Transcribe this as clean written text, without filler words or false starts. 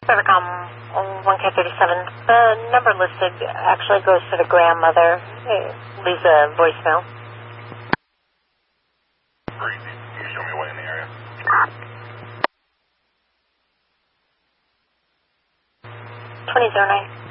Servicom 1K37. The number listed actually goes to the grandmother. It leaves a voicemail. Great. Can you show me what in the area? 2009.